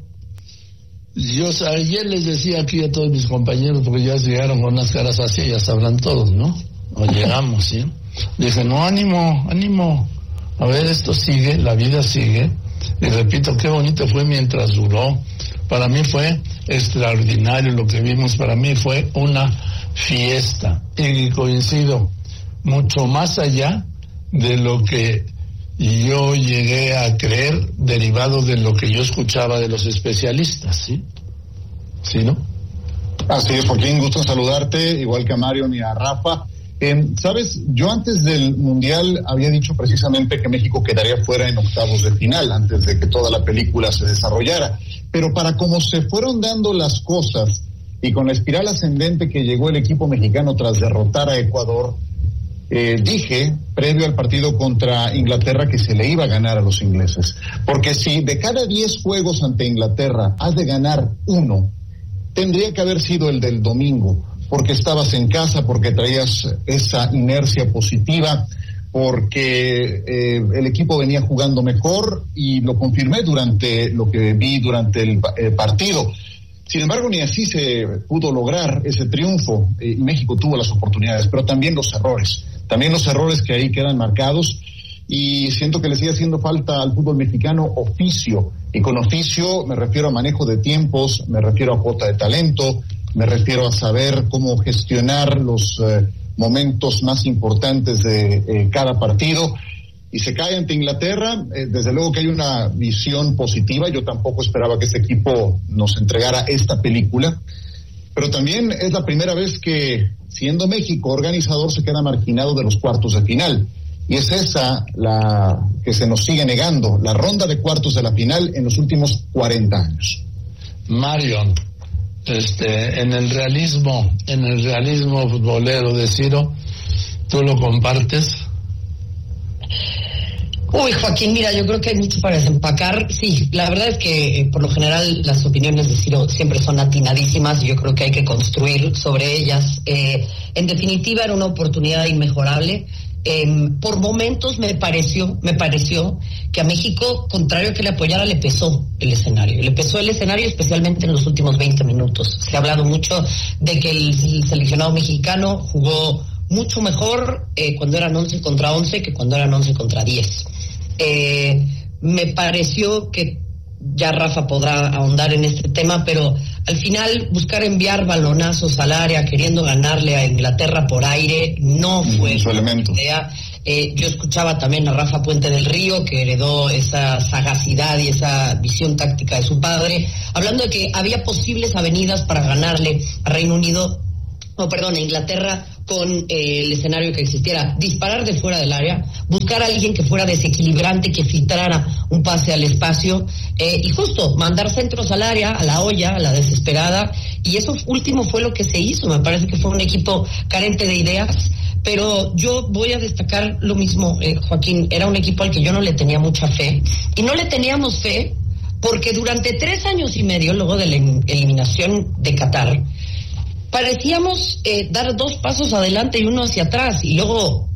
ayer les decía aquí a todos mis compañeros, porque ya llegaron con unas caras así, ya sabrán todos, ¿no? O llegamos, ¿sí? Dije, no, ánimo. A ver, esto sigue, la vida sigue. Y repito, qué bonito fue mientras duró. Para mí fue extraordinario lo que vimos. Para mí fue una fiesta. Y coincido, mucho más allá de lo que yo llegué a creer, derivado de lo que yo escuchaba de los especialistas, ¿sí? ¿Sí, no? Así es, Joaquín, gusto en saludarte, igual que a Mario y a Rafa. Sabes, yo antes del Mundial había dicho precisamente que México quedaría fuera en octavos de final, antes de que toda la película se desarrollara. Pero para cómo se fueron dando las cosas y con la espiral ascendente que llegó el equipo mexicano tras derrotar a Ecuador, dije, previo al partido contra Inglaterra, que se le iba a ganar a los ingleses. Porque si de cada 10 juegos ante Inglaterra has de ganar uno, tendría que haber sido el del domingo, porque estabas en casa, porque traías esa inercia positiva, porque el equipo venía jugando mejor, y lo confirmé durante lo que vi durante el partido. Sin embargo, ni así se pudo lograr ese triunfo. México tuvo las oportunidades, pero también los errores que ahí quedan marcados, y siento que le sigue haciendo falta al fútbol mexicano oficio, y con oficio me refiero a manejo de tiempos, me refiero a cuota de talento, me refiero a saber cómo gestionar los momentos más importantes de cada partido. Y se cae ante Inglaterra, desde luego que hay una visión positiva. Yo tampoco esperaba que este equipo nos entregara esta película, pero también es la primera vez que, siendo México organizador, se queda marginado de los cuartos de final, y es esa la que se nos sigue negando, la ronda de cuartos de la final en los últimos 40 años. Marion, en el realismo futbolero de Ciro, ¿tú lo compartes? Uy, Joaquín, mira, yo creo que hay mucho para desempacar. Sí, la verdad es que por lo general las opiniones de Ciro siempre son atinadísimas, y yo creo que hay que construir sobre ellas. En definitiva, era una oportunidad inmejorable. Por momentos me pareció que a México, contrario a que le apoyara, le pesó el escenario. Le pesó el escenario especialmente en los últimos 20 minutos. Se ha hablado mucho de que el seleccionado mexicano jugó mucho mejor cuando eran 11 contra 11 que cuando eran 11 contra 10. Me pareció que ya Rafa podrá ahondar en este tema, pero al final buscar enviar balonazos al área queriendo ganarle a Inglaterra por aire no fue su elemento. Idea. Yo escuchaba también a Rafa Puente del Río, que heredó esa sagacidad y esa visión táctica de su padre, hablando de que había posibles avenidas para ganarle a Reino Unido, a Inglaterra, con el escenario que existiera: disparar de fuera del área, buscar a alguien que fuera desequilibrante, que filtrara un pase al espacio, y justo mandar centros al área, a la olla, a la desesperada, y eso último fue lo que se hizo. Me parece que fue un equipo carente de ideas, pero yo voy a destacar lo mismo, Joaquín. Era un equipo al que yo no le tenía mucha fe, y no le teníamos fe porque durante 3 años y medio, luego de la eliminación de Qatar, parecíamos dar 2 pasos adelante y 1 hacia atrás, y luego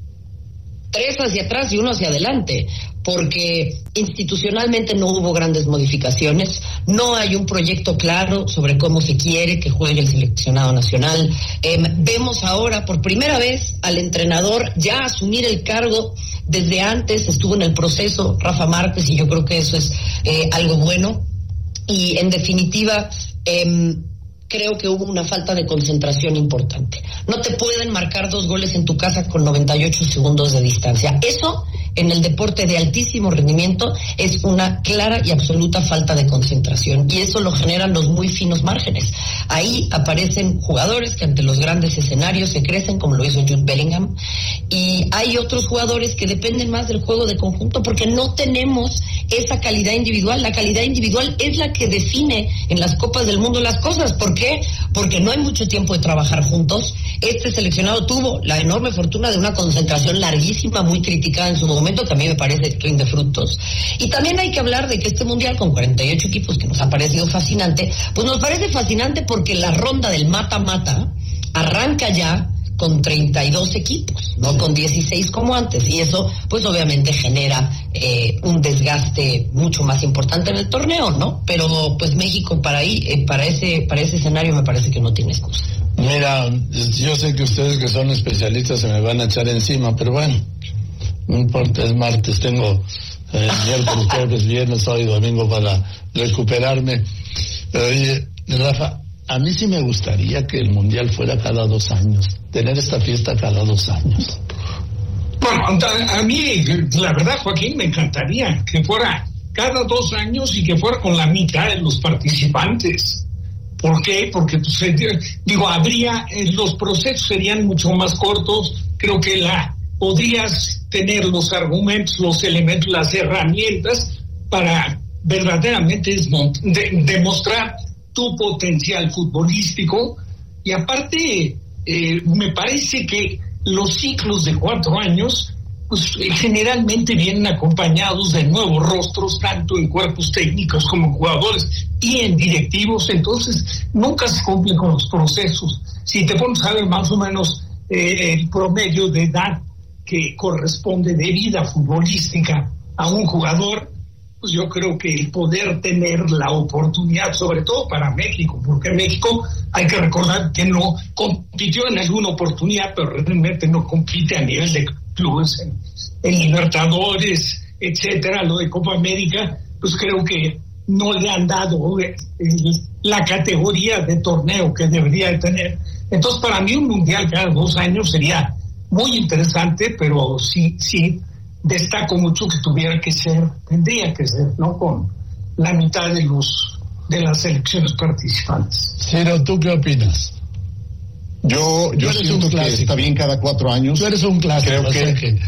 3 hacia atrás y 1 hacia adelante, porque institucionalmente no hubo grandes modificaciones, no hay un proyecto claro sobre cómo se quiere que juegue el seleccionado nacional. Vemos ahora por primera vez al entrenador ya asumir el cargo. Desde antes estuvo en el proceso Rafa Márquez, y yo creo que eso es algo bueno, y en definitiva creo que hubo una falta de concentración importante. No te pueden marcar 2 goles en tu casa con 98 segundos de distancia. Eso, en el deporte de altísimo rendimiento, es una clara y absoluta falta de concentración, y eso lo generan los muy finos márgenes. Ahí aparecen jugadores que ante los grandes escenarios se crecen, como lo hizo Jude Bellingham, y hay otros jugadores que dependen más del juego de conjunto, porque no tenemos esa calidad individual. La calidad individual es la que define en las Copas del Mundo las cosas. ¿Por qué? Porque no hay mucho tiempo de trabajar juntos. Este seleccionado tuvo la enorme fortuna de una concentración larguísima, muy criticada en su momento, que a mí me parece que rinde frutos. Y también hay que hablar de que este mundial, con 48 equipos, que nos ha parecido fascinante, pues nos parece fascinante porque la ronda del mata-mata arranca ya con 32 equipos, no con 16 como antes, y eso pues obviamente genera un desgaste mucho más importante en el torneo, ¿no? Pero pues México para ese escenario me parece que no tiene excusa. Mira, yo sé que ustedes que son especialistas se me van a echar encima, pero bueno, no importa, es martes, tengo miércoles, jueves, viernes, sábado y domingo para recuperarme. Pero oye, Rafa, a mí sí me gustaría que el mundial fuera cada 2 años, tener esta fiesta cada 2 años. Bueno, a mí, la verdad, Joaquín, me encantaría que fuera cada 2 años y que fuera con la mitad de los participantes. ¿Por qué? Porque, pues, habría, los procesos serían mucho más cortos. Creo que podrías tener los argumentos, los elementos, las herramientas para verdaderamente demostrar tu potencial futbolístico. Y aparte, me parece que los ciclos de 4 años pues generalmente vienen acompañados de nuevos rostros, tanto en cuerpos técnicos como en jugadores y en directivos. Entonces nunca se cumplen con los procesos. Si te pones a ver más o menos el promedio de edad que corresponde de vida futbolística a un jugador, pues yo creo que el poder tener la oportunidad, sobre todo para México, porque México hay que recordar que no compitió en alguna oportunidad, pero realmente no compite a nivel de clubes en Libertadores, etcétera. Lo de Copa América, pues creo que no le han dado la categoría de torneo que debería de tener. Entonces, para mí un mundial cada 2 años sería muy interesante, pero sí destaco mucho que tendría que ser, ¿no? Con la mitad de las selecciones participantes. Ciro, ¿tú qué opinas? Yo siento que está bien cada 4 años. Tú eres un clásico. Creo que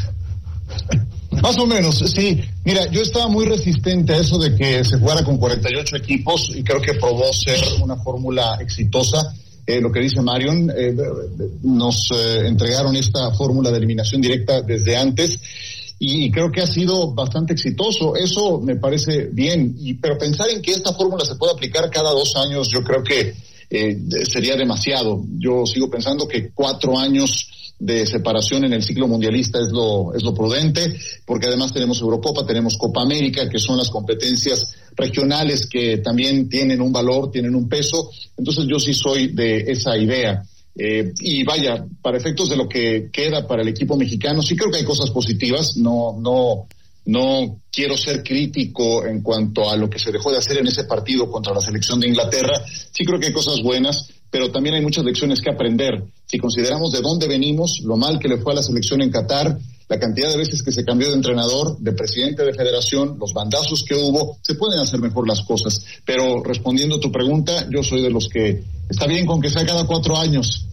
más o menos, sí. Mira, yo estaba muy resistente a eso de que se jugara con 48 equipos y creo que probó ser una fórmula exitosa. Lo que dice Marion, nos entregaron esta fórmula de eliminación directa desde antes y creo que ha sido bastante exitoso. Eso me parece bien, pero pensar en que esta fórmula se puede aplicar cada 2 años, yo creo que sería demasiado. Yo sigo pensando que 4 años de separación en el ciclo mundialista es lo prudente, porque además tenemos Eurocopa, tenemos Copa América, que son las competencias regionales que también tienen un valor, tienen un peso. Entonces yo sí soy de esa idea. Y vaya, para efectos de lo que queda para el equipo mexicano, sí creo que hay cosas positivas. No quiero ser crítico en cuanto a lo que se dejó de hacer en ese partido contra la selección de Inglaterra. Sí creo que hay cosas buenas, pero también hay muchas lecciones que aprender. Si consideramos de dónde venimos, lo mal que le fue a la selección en Qatar, la cantidad de veces que se cambió de entrenador, de presidente de federación, los bandazos que hubo, se pueden hacer mejor las cosas. Pero respondiendo a tu pregunta, yo soy de los que está bien con que sea cada 4 años.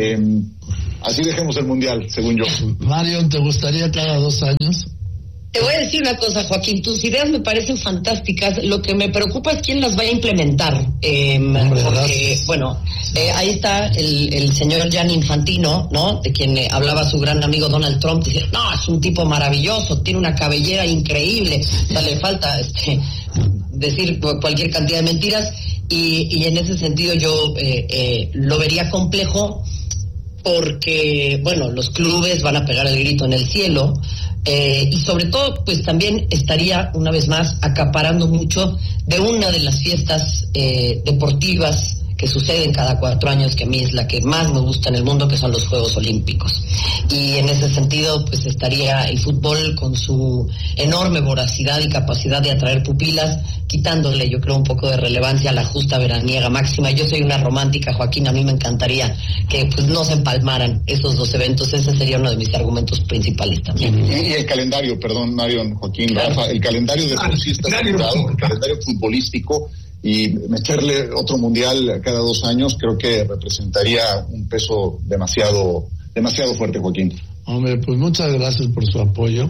Así dejemos el Mundial, según yo. Mario, ¿te gustaría cada 2 años? Te voy a decir una cosa, Joaquín, tus ideas me parecen fantásticas, lo que me preocupa es quién las va a implementar, porque, bueno, ahí está el señor Gianni Infantino, ¿no?, de quien hablaba su gran amigo Donald Trump, diciendo, no, es un tipo maravilloso, tiene una cabellera increíble, o sea, le falta decir cualquier cantidad de mentiras, y en ese sentido yo lo vería complejo, porque, bueno, los clubes van a pegar el grito en el cielo, y sobre todo, pues también estaría una vez más acaparando mucho de una de las fiestas deportivas que suceden cada 4 años, que a mí es la que más me gusta en el mundo, que son los Juegos Olímpicos. Y en ese sentido, pues estaría el fútbol con su enorme voracidad y capacidad de atraer pupilas, quitándole, yo creo, un poco de relevancia a la justa veraniega máxima. Yo soy una romántica, Joaquín, a mí me encantaría que pues no se empalmaran esos 2 eventos. Ese sería uno de mis argumentos principales también. Y el calendario, perdón, Marion, Joaquín, claro. Rafa, el calendario de por sí está saturado, el calendario futbolístico, y meterle otro mundial cada 2 años creo que representaría un peso demasiado fuerte, Joaquín. Hombre, pues muchas gracias por su apoyo.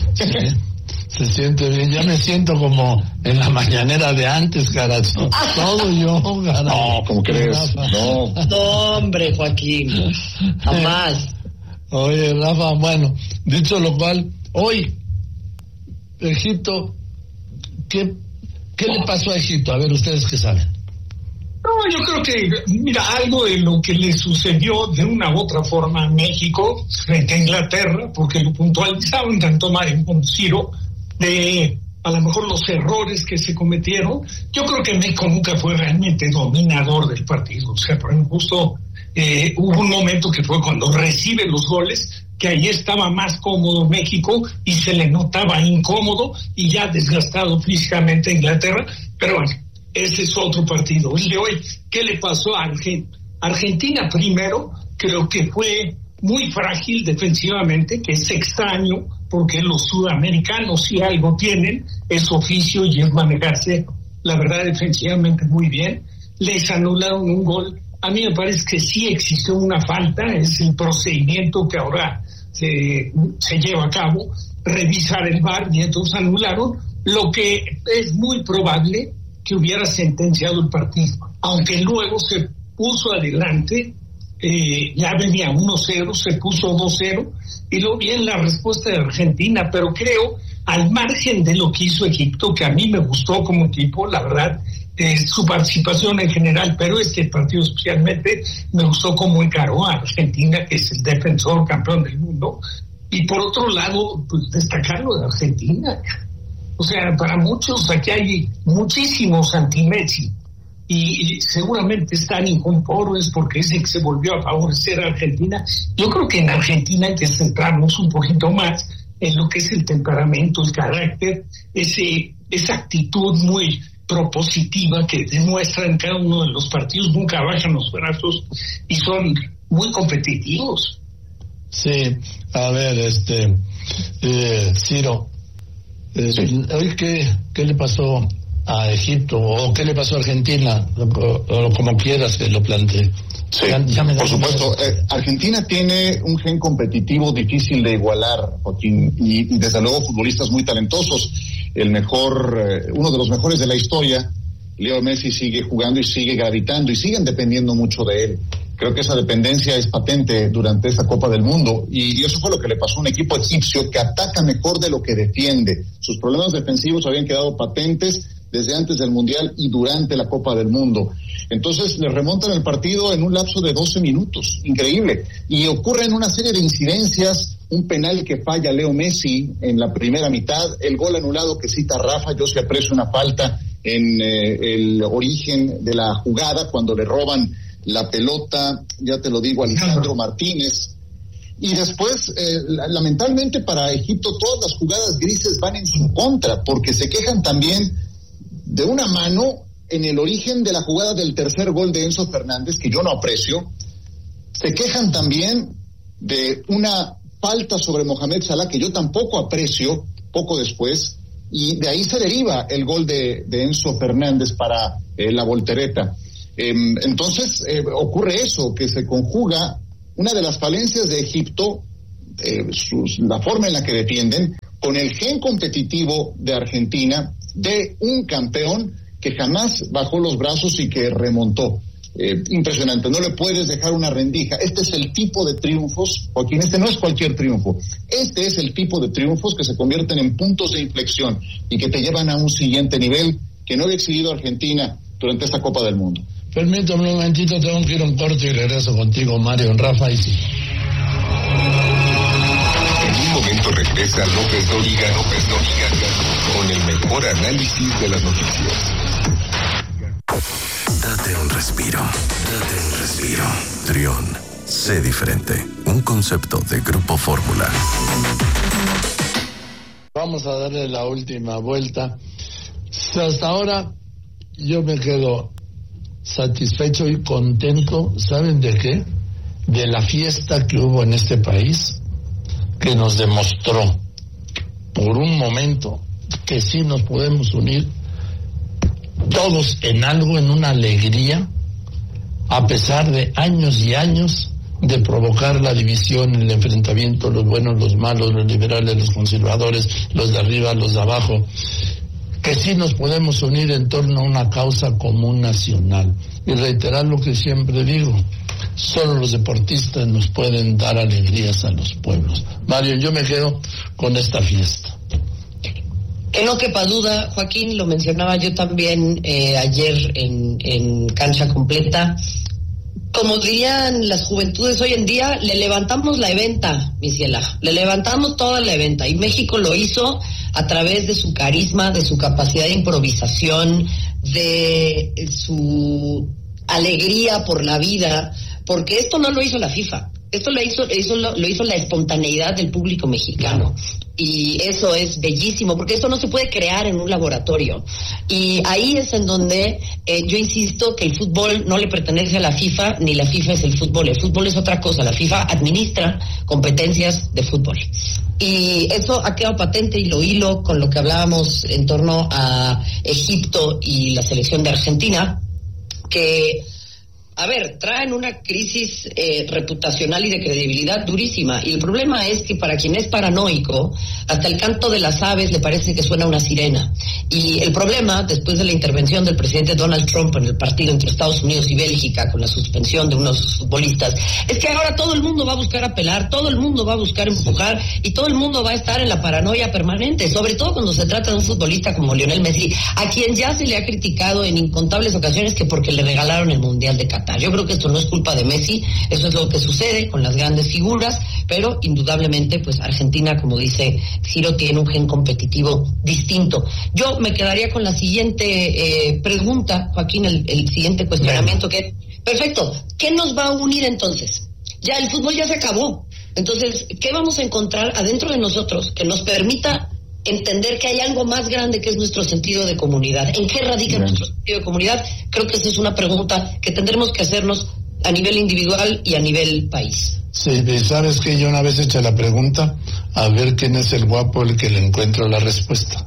Se siente bien, ya me siento como en la mañanera de antes, carajo. Todo yo, carajo. No, ¿cómo crees? No, hombre, Joaquín, jamás. Oye, Rafa, bueno, dicho lo cual, hoy, Egipto, ¿Qué le pasó a Egipto? A ver, ustedes qué saben. No, yo creo que, mira, algo de lo que le sucedió de una u otra forma a México frente a Inglaterra, porque lo puntualizaban tanto Mario como Ciro, de a lo mejor los errores que se cometieron. Yo creo que México nunca fue realmente dominador del partido. O sea, por ejemplo, justo hubo un momento que fue cuando recibe los goles, que ahí estaba más cómodo México y se le notaba incómodo y ya desgastado físicamente Inglaterra, pero bueno, ese es otro partido. Y de hoy, ¿qué le pasó a Argentina? Argentina primero, creo que fue muy frágil defensivamente, que es extraño, porque los sudamericanos si algo tienen, es oficio y es manejarse, la verdad, defensivamente muy bien. Les anularon un gol. A mí me parece que sí existió una falta, es el procedimiento que ahora se lleva a cabo, revisar el VAR, y entonces anularon, lo que es muy probable que hubiera sentenciado el partido, aunque luego se puso adelante, ya venía 1-0, se puso 2-0, y luego viene la respuesta de Argentina, pero creo, al margen de lo que hizo Egipto, que a mí me gustó como equipo, la verdad, su participación en general, pero este partido especialmente me gustó cómo encaró a Argentina, que es el defensor campeón del mundo, y por otro lado, pues destacar lo de Argentina. O sea, para muchos aquí hay muchísimos anti-Messi, y seguramente están inconformes porque dicen que se volvió a favorecer a Argentina. Yo creo que en Argentina hay que centrarnos un poquito más en lo que es el temperamento, el carácter, esa actitud muy propositiva que demuestra en cada uno de los partidos, nunca bajan los brazos y son muy competitivos. Sí, a ver, Ciro, hoy ¿qué le pasó a Egipto o qué le pasó a Argentina, o como quieras que lo plantee? Sí, por supuesto. Argentina tiene un gen competitivo difícil de igualar, Joaquín, y desde luego futbolistas muy talentosos. Uno de los mejores de la historia, Leo Messi, sigue jugando y sigue gravitando y siguen dependiendo mucho de él. Creo que esa dependencia es patente durante esta Copa del Mundo, y eso fue lo que le pasó a un equipo egipcio que ataca mejor de lo que defiende. Sus problemas defensivos habían quedado patentes desde antes del Mundial y durante la Copa del Mundo. Entonces le remontan el partido en un lapso de 12 minutos, increíble, y ocurren una serie de incidencias, un penal que falla Leo Messi en la primera mitad, el gol anulado que cita Rafa, yo sí aprecio una falta en el origen de la jugada, cuando le roban la pelota, ya te lo digo, a Lisandro Martínez. Y después, lamentablemente para Egipto, todas las jugadas grises van en su contra, porque se quejan también de una mano en el origen de la jugada del tercer gol de Enzo Fernández, que yo no aprecio. Se quejan también de una falta sobre Mohamed Salah, que yo tampoco aprecio, poco después, y de ahí se deriva el gol de Enzo Fernández para la voltereta. Entonces ocurre eso, que se conjuga una de las falencias de Egipto, la forma en la que defienden, con el gen competitivo de Argentina, de un campeón que jamás bajó los brazos y que remontó. Impresionante, no le puedes dejar una rendija. Este es el tipo de triunfos, Joaquín, este no es cualquier triunfo, este es el tipo de triunfos que se convierten en puntos de inflexión y que te llevan a un siguiente nivel que no había exhibido Argentina durante esta Copa del Mundo. Permítame un momentito, tengo que ir a un corte y regreso contigo, Mario, Rafa y sí. En un momento regresa López Dóriga con el mejor análisis de las noticias. Date un respiro. Trión, sé diferente. Un concepto de Grupo Fórmula. Vamos a darle la última vuelta. Hasta ahora yo me quedo satisfecho y contento. ¿Saben de qué? De la fiesta que hubo en este país, que nos demostró por un momento que sí nos podemos unir todos en algo, en una alegría, a pesar de años y años de provocar la división, el enfrentamiento, los buenos, los malos, los liberales, los conservadores, los de arriba, los de abajo, que sí nos podemos unir en torno a una causa común nacional. Y reiterar lo que siempre digo, solo los deportistas nos pueden dar alegrías a los pueblos. Mario, yo me quedo con esta fiesta. Que no quepa duda, Joaquín, lo mencionaba yo también ayer en Cancha Completa. Como dirían las juventudes hoy en día, le levantamos la eventa, mi ciela, le levantamos toda la eventa, y México lo hizo a través de su carisma, de su capacidad de improvisación, de su alegría por la vida, porque esto no lo hizo la FIFA, esto lo hizo la espontaneidad del público mexicano. Y eso es bellísimo, porque esto no se puede crear en un laboratorio. Y ahí es en donde yo insisto que el fútbol no le pertenece a la FIFA, ni la FIFA es el fútbol. El fútbol es otra cosa. La FIFA administra competencias de fútbol. Y eso ha quedado patente, y lo hilo con lo que hablábamos en torno a Egipto y la selección de Argentina, que, a ver, traen una crisis reputacional y de credibilidad durísima. Y el problema es que para quien es paranoico, hasta el canto de las aves le parece que suena una sirena. Y el problema, después de la intervención del presidente Donald Trump en el partido entre Estados Unidos y Bélgica, con la suspensión de unos futbolistas, es que ahora todo el mundo va a buscar apelar, todo el mundo va a buscar empujar, y todo el mundo va a estar en la paranoia permanente, sobre todo cuando se trata de un futbolista como Lionel Messi, a quien ya se le ha criticado en incontables ocasiones que porque le regalaron el Mundial de Qatar. Yo creo que esto no es culpa de Messi, eso es lo que sucede con las grandes figuras, pero indudablemente pues Argentina, como dice Ciro, tiene un gen competitivo distinto. Yo me quedaría con la siguiente pregunta, Joaquín, el siguiente cuestionamiento, que perfecto, ¿qué nos va a unir entonces? Ya el fútbol ya se acabó, entonces ¿qué vamos a encontrar adentro de nosotros que nos permita entender que hay algo más grande que es nuestro sentido de comunidad? ¿En qué radica nuestro sentido de comunidad? Creo que esa es una pregunta que tendremos que hacernos a nivel individual y a nivel país. Sí, y sabes que yo una vez eché la pregunta a ver quién es el guapo el que le encuentra la respuesta.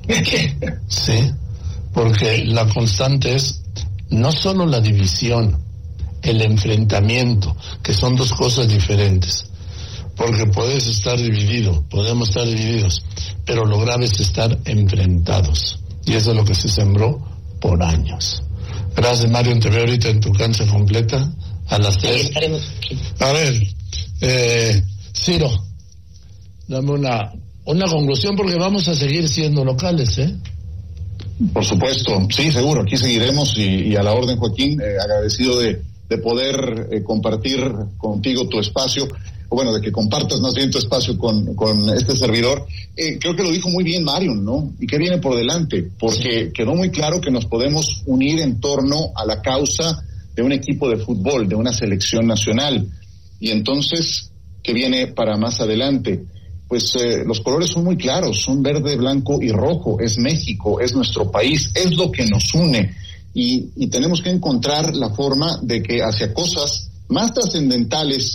Sí, porque la constante es no solo la división, el enfrentamiento, que son dos cosas diferentes. Porque puedes estar dividido, podemos estar divididos, pero lo grave es estar enfrentados. Y eso es lo que se sembró por años. Gracias, Mario. Te veo ahorita en tu cancha completa a las 3. Ahí estaremos. A ver, Ciro, dame una conclusión, porque vamos a seguir siendo locales, ¿eh? Por supuesto, sí, seguro. Aquí seguiremos y a la orden, Joaquín. Agradecido de poder compartir contigo tu espacio. Bueno, de que compartas más bien tu espacio con este servidor. Creo que lo dijo muy bien Marion, ¿no? ¿Y qué viene por delante? Porque quedó muy claro que nos podemos unir en torno a la causa de un equipo de fútbol, de una selección nacional. Y entonces, ¿qué viene para más adelante? Pues los colores son muy claros, son verde, blanco y rojo. Es México, es nuestro país, es lo que nos une. Y tenemos que encontrar la forma de que hacia cosas más trascendentales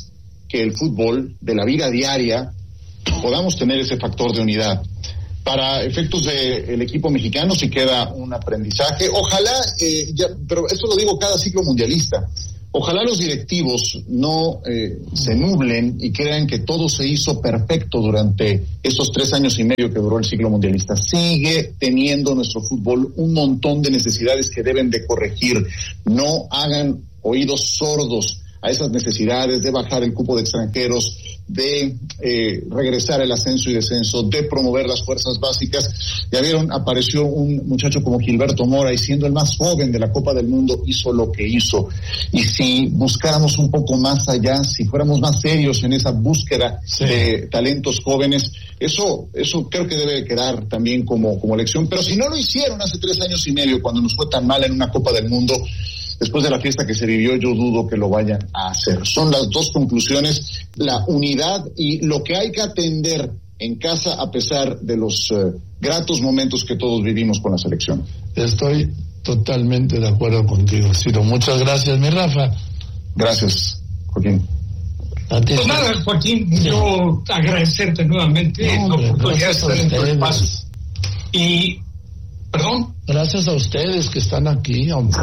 que el fútbol, de la vida diaria, podamos tener ese factor de unidad. Para efectos del equipo mexicano sí queda un aprendizaje. Ojalá, pero esto lo digo cada ciclo mundialista, ojalá los directivos no se nublen y crean que todo se hizo perfecto durante estos 3 años y medio que duró el ciclo mundialista. Sigue teniendo nuestro fútbol un montón de necesidades que deben de corregir. No hagan oídos sordos a esas necesidades de bajar el cupo de extranjeros, de regresar el ascenso y descenso, de promover las fuerzas básicas. Ya vieron, apareció un muchacho como Gilberto Mora y siendo el más joven de la Copa del Mundo hizo lo que hizo. Y si buscáramos un poco más allá, si fuéramos más serios en esa búsqueda de talentos jóvenes, eso creo que debe quedar también como lección. Pero si no lo hicieron hace 3 años y medio, cuando nos fue tan mal en una Copa del Mundo, después de la fiesta que se vivió, yo dudo que lo vayan a hacer. Son las 2 conclusiones, la unidad y lo que hay que atender en casa a pesar de los gratos momentos que todos vivimos con la selección. Estoy totalmente de acuerdo contigo, Ciro. Muchas gracias, mi Rafa. Gracias, Joaquín. Pues nada, Joaquín, yo agradecerte nuevamente la oportunidad de estar en tu espacio. Y, perdón. Gracias a ustedes que están aquí, hombre.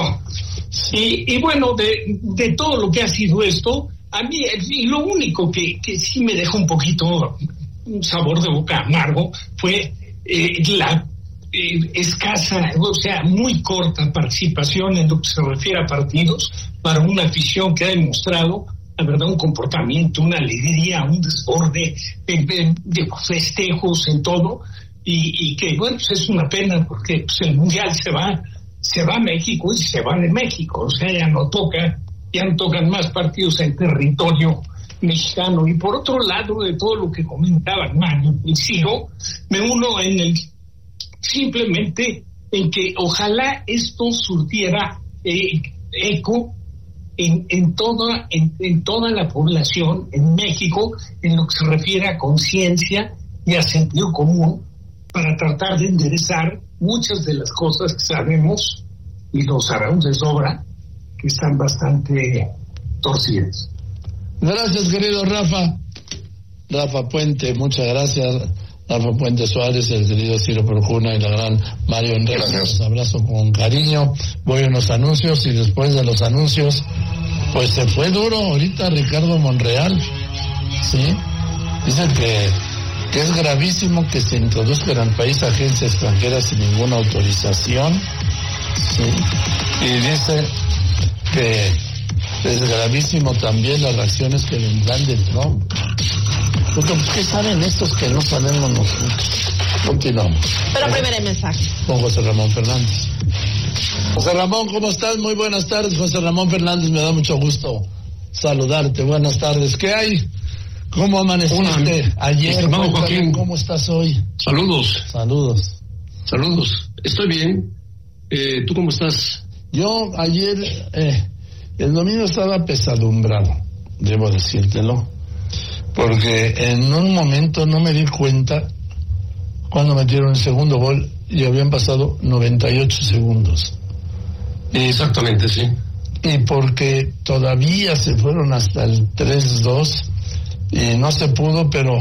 Y bueno, de todo lo que ha sido esto, a mí lo único que sí me dejó un poquito un sabor de boca amargo fue la escasa, o sea, muy corta participación en lo que se refiere a partidos para una afición que ha demostrado, la verdad, un comportamiento, una alegría, un desborde de festejos en todo. Y que bueno, pues es una pena porque pues el mundial se va a México y se va de México, o sea, ya no tocan más partidos en territorio mexicano. Y por otro lado, de todo lo que comentaban Mario y Ciro, me uno simplemente en que ojalá esto surtiera eco en toda la población en México, en lo que se refiere a conciencia y a sentido común, para tratar de enderezar muchas de las cosas que sabemos, y lo sabemos de sobra, que están bastante torcidas. Gracias, querido Rafa Puente, muchas gracias. Rafa Puente Suárez, el querido Ciro Procuna y la gran Mario Enrique. Los abrazo con cariño. Voy a unos anuncios y después de los anuncios, pues se fue duro ahorita Ricardo Monreal, ¿sí? Dicen que es gravísimo que se introduzcan al país agencias extranjeras sin ninguna autorización, ¿sí? Y dice que es gravísimo también las reacciones que vendrán de Trump. Porque, ¿qué saben estos que no sabemos nosotros? Continuamos. Pero primero el mensaje. Con José Ramón Fernández. José Ramón, ¿cómo estás? Muy buenas tardes, José Ramón Fernández, me da mucho gusto saludarte. Buenas tardes. ¿Qué hay? ¿Cómo amaneciste ayer? Joaquín. ¿Cómo estás hoy? Saludos. Saludos. Estoy bien. ¿Tú cómo estás? Yo ayer, el domingo estaba pesadumbrado, debo decírtelo, porque en un momento no me di cuenta cuando metieron el segundo gol y habían pasado 98 segundos. Exactamente, sí. Y porque todavía se fueron hasta el 3-2 y no se pudo, pero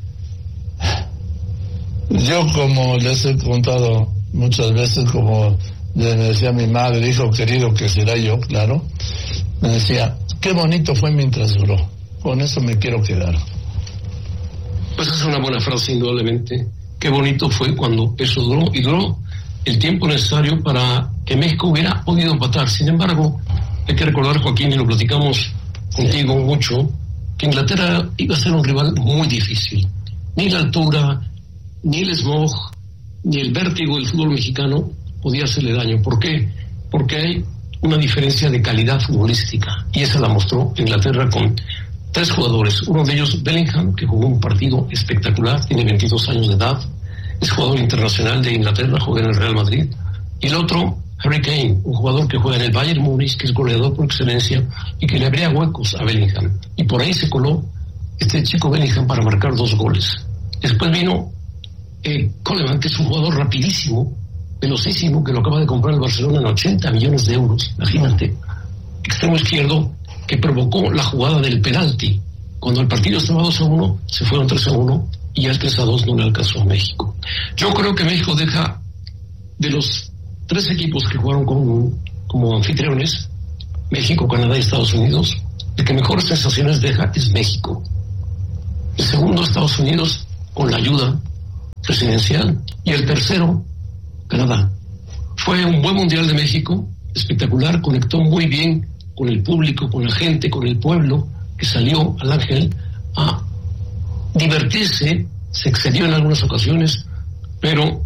yo, como les he contado muchas veces, como me decía mi madre, hijo querido, que será yo, claro, me decía, qué bonito fue mientras duró. Con eso me quiero quedar. Pues es una buena frase, indudablemente. Qué bonito fue cuando eso duró, y duró el tiempo necesario para que México hubiera podido empatar. Sin embargo, hay que recordar, Joaquín, y lo platicamos contigo mucho, que Inglaterra iba a ser un rival muy difícil. Ni la altura, ni el smog, ni el vértigo del fútbol mexicano podía hacerle daño. ¿Por qué? Porque hay una diferencia de calidad futbolística, y esa la mostró Inglaterra con 3 jugadores. Uno de ellos, Bellingham, que jugó un partido espectacular, tiene 22 años de edad, es jugador internacional de Inglaterra, juega en el Real Madrid. Y el otro, Harry Kane, un jugador que juega en el Bayern Múnich, que es goleador por excelencia y que le abría huecos a Bellingham. Y por ahí se coló este chico Bellingham para marcar 2 goles. Después vino Coleman, que es un jugador rapidísimo, velocísimo, que lo acaba de comprar el Barcelona en 80 millones de euros. Imagínate. Extremo izquierdo, que provocó la jugada del penalti Cuando el partido estaba 2-1, se fueron 3-1 y el 3-2 no le alcanzó a México. Yo creo que México deja, de los 3 equipos que jugaron como anfitriones, México, Canadá y Estados Unidos, el que mejores sensaciones deja es México. El segundo, Estados Unidos, con la ayuda presidencial, y el tercero, Canadá. Fue un buen Mundial de México, espectacular, conectó muy bien con el público, con la gente, con el pueblo, que salió al Ángel a divertirse, se excedió en algunas ocasiones, pero